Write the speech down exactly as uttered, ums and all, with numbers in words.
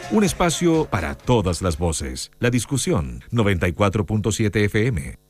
Un espacio para todas las voces. La discusión, noventa y cuatro punto siete F M.